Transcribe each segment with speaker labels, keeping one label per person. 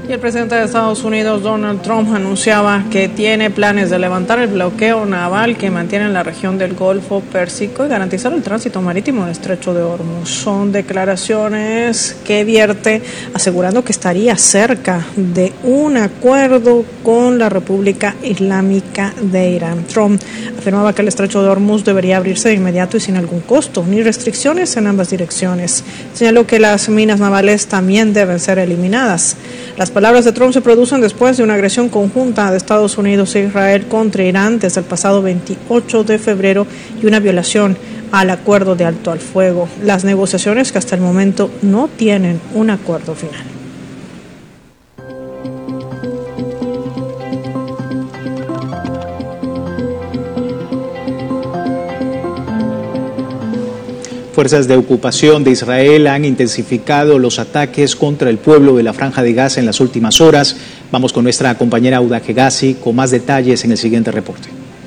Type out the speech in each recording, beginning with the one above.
Speaker 1: Y el presidente de Estados Unidos, Donald Trump, anunciaba que tiene planes de levantar el bloqueo naval que mantiene en la región del Golfo Pérsico y garantizar el tránsito marítimo en el Estrecho de Hormuz. Son declaraciones que vierte asegurando que estaría cerca de un acuerdo con la República Islámica de Irán. Trump afirmaba que el Estrecho de Hormuz debería abrirse de inmediato y sin algún costo, ni restricciones en ambas direcciones. Señaló que las minas navales también deben ser eliminadas. Las palabras de Trump se producen después de una agresión conjunta de Estados Unidos e Israel contra Irán desde el pasado 28 de febrero y una violación al acuerdo de alto al fuego. Las negociaciones que hasta el momento no tienen un acuerdo final.
Speaker 2: Fuerzas de ocupación de Israel han intensificado los ataques contra el pueblo de la Franja de Gaza en las últimas horas. Vamos con nuestra compañera Auda Hegazi con más detalles en el siguiente reporte.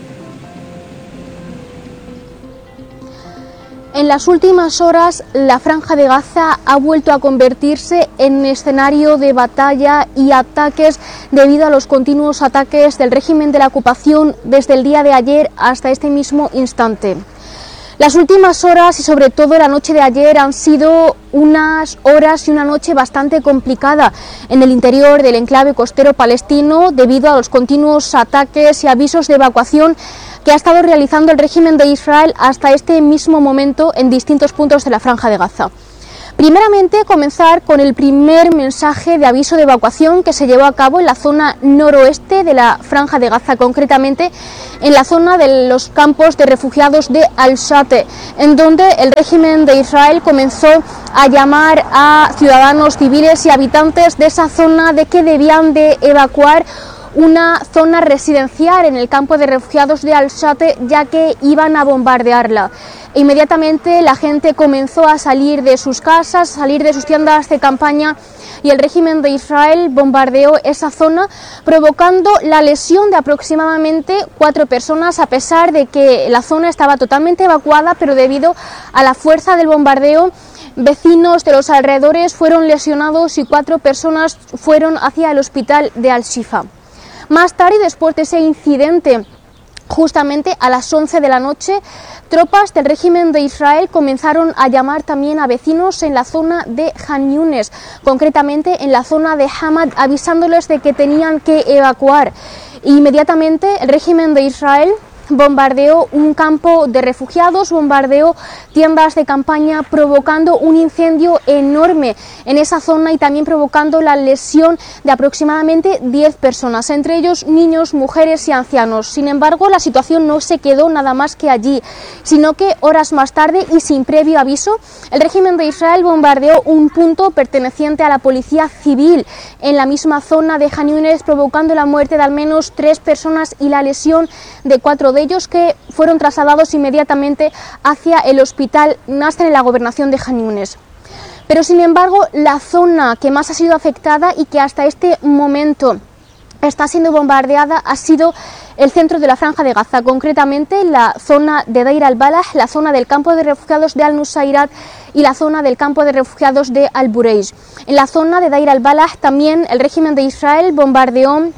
Speaker 3: En las últimas horas, la Franja de Gaza ha vuelto a convertirse en escenario de batalla y ataques debido a los continuos ataques del régimen de la ocupación desde el día de ayer hasta este mismo instante. Las últimas horas y sobre todo la noche de ayer han sido unas horas y una noche bastante complicada en el interior del enclave costero palestino debido a los continuos ataques y avisos de evacuación que ha estado realizando el régimen de Israel hasta este mismo momento en distintos puntos de la Franja de Gaza. Primeramente, comenzar con el primer mensaje de aviso de evacuación que se llevó a cabo en la zona noroeste de la Franja de Gaza, concretamente en la zona de los campos de refugiados de Al-Shate, en donde el régimen de Israel comenzó a llamar a ciudadanos civiles y habitantes de esa zona de que debían de evacuar una zona residencial en el campo de refugiados de Al-Shate, ya que iban a bombardearla. Inmediatamente la gente comenzó a salir de sus casas, salir de sus tiendas de campaña y el régimen de Israel bombardeó esa zona, provocando la lesión de aproximadamente 4 personas, a pesar de que la zona estaba totalmente evacuada, pero debido a la fuerza del bombardeo, vecinos de los alrededores fueron lesionados y 4 personas fueron hacia el hospital de Al-Shifa. Más tarde, después de ese incidente, justamente a las 11 de la noche, tropas del régimen de Israel comenzaron a llamar también a vecinos en la zona de Han Yunes, concretamente en la zona de Hamad, avisándoles de que tenían que evacuar. Inmediatamente el régimen de Israel bombardeó un campo de refugiados, bombardeó tiendas de campaña, provocando un incendio enorme en esa zona y también provocando la lesión de aproximadamente 10 personas, entre ellos niños, mujeres y ancianos. Sin embargo, la situación no se quedó nada más que allí, sino que horas más tarde y sin previo aviso, el régimen de Israel bombardeó un punto perteneciente a la policía civil en la misma zona de Han Yunes, provocando la muerte de al menos 3 personas y la lesión de 4 de ellos, que fueron trasladados inmediatamente hacia el hospital Nasser en la gobernación de Han Yunes. Pero sin embargo, la zona que más ha sido afectada y que hasta este momento está siendo bombardeada ha sido el centro de la Franja de Gaza, concretamente la zona de Deir al-Balah, la zona del campo de refugiados de Al-Nusayrat y la zona del campo de refugiados de Al-Bureij. En la zona de Deir al-Balah también el régimen de Israel bombardeó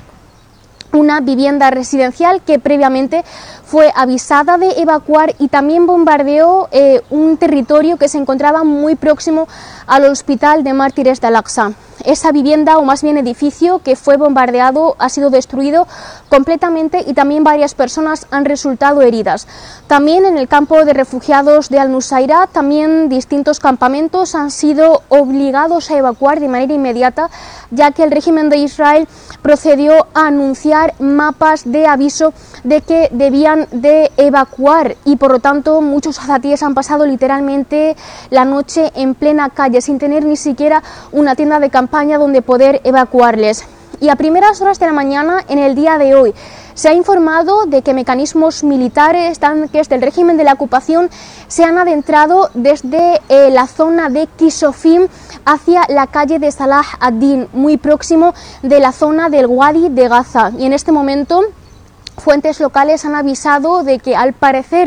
Speaker 3: una vivienda residencial que previamente fue avisada de evacuar y también bombardeó un territorio que se encontraba muy próximo al hospital de mártires de Al-Aqsa. Esa vivienda, o más bien edificio, que fue bombardeado, ha sido destruido completamente y también varias personas han resultado heridas. También en el campo de refugiados de Al-Nusayrat, también distintos campamentos han sido obligados a evacuar de manera inmediata, ya que el régimen de Israel procedió a anunciar mapas de aviso de que debían de evacuar y por lo tanto muchos azatíes han pasado literalmente la noche en plena calle sin tener ni siquiera una tienda de campaña donde poder evacuarles. Y a primeras horas de la mañana, en el día de hoy, se ha informado de que mecanismos militares, tanques del régimen de la ocupación, se han adentrado desde la zona de Kisofim hacia la calle de Salah ad-Din, muy próximo de la zona del Wadi de Gaza. Y en este momento, fuentes locales han avisado de que al parecer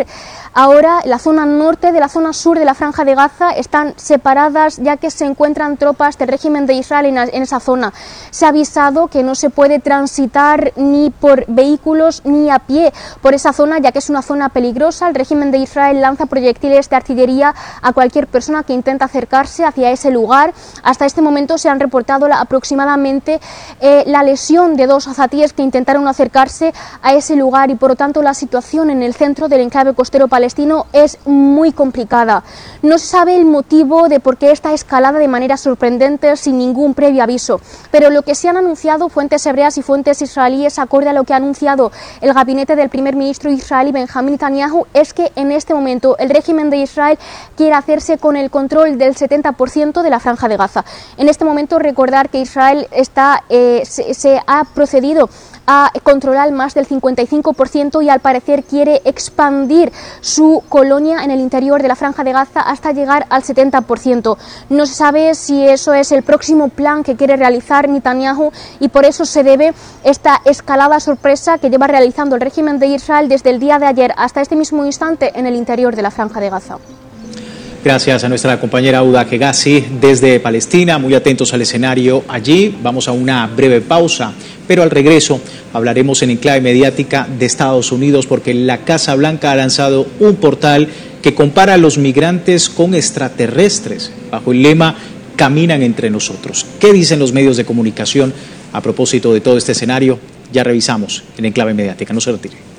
Speaker 3: Ahora la zona norte de la zona sur de la Franja de Gaza están separadas, ya que se encuentran tropas del régimen de Israel en esa zona. Se ha avisado que no se puede transitar ni por vehículos ni a pie por esa zona, ya que es una zona peligrosa. El régimen de Israel lanza proyectiles de artillería a cualquier persona que intenta acercarse hacia ese lugar. Hasta este momento se han reportado aproximadamente la lesión de 2 azatíes que intentaron acercarse a ese lugar, y por lo tanto la situación en el centro del enclave costero palestino es muy complicada. No se sabe el motivo de por qué esta escalada de manera sorprendente sin ningún previo aviso, pero lo que se han anunciado fuentes hebreas y fuentes israelíes, acorde a lo que ha anunciado el gabinete del primer ministro israelí Benjamín Netanyahu, es que en este momento el régimen de Israel quiere hacerse con el control del 70% de la Franja de Gaza. En este momento recordar que Israel se ha procedido a controlar más del 55% y al parecer quiere expandir su colonia en el interior de la Franja de Gaza hasta llegar al 70%. No se sabe si eso es el próximo plan que quiere realizar Netanyahu, y por eso se debe esta escalada sorpresa que lleva realizando el régimen de Israel desde el día de ayer hasta este mismo instante en el interior de la Franja de Gaza.
Speaker 2: Gracias a nuestra compañera Auda Hegazi desde Palestina, muy atentos al escenario allí. Vamos a una breve pausa, pero al regreso hablaremos en Enclave Mediática de Estados Unidos, porque la Casa Blanca ha lanzado un portal que compara a los migrantes con extraterrestres, bajo el lema "Caminan entre nosotros". ¿Qué dicen los medios de comunicación a propósito de todo este escenario? Ya revisamos en Enclave Mediática, no se retire.